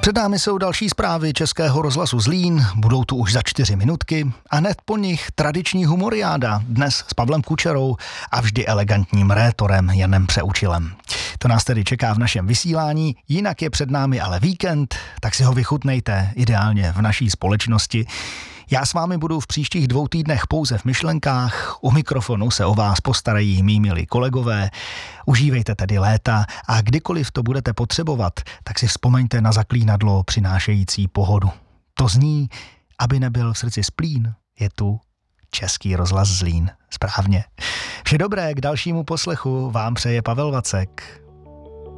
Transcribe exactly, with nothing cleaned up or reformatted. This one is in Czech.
Před námi jsou další zprávy Českého rozhlasu Zlín, budou tu už za čtyři minutky a hned po nich tradiční humoriáda, dnes s Pavlem Kučerou a vždy elegantním rétorem Janem Přeučilem. To nás tedy čeká v našem vysílání, jinak je před námi ale víkend, tak si ho vychutnejte, ideálně v naší společnosti. Já s vámi budu v příštích dvou týdnech pouze v myšlenkách, u mikrofonu se o vás postarají mý milí kolegové. Užívejte tedy léta a kdykoliv to budete potřebovat, tak si vzpomeňte na zaklínadlo přinášející pohodu. To zní, aby nebyl v srdci splín, je tu Český rozhlas Zlín. Správně. Vše dobré k dalšímu poslechu vám přeje Pavel Vacek.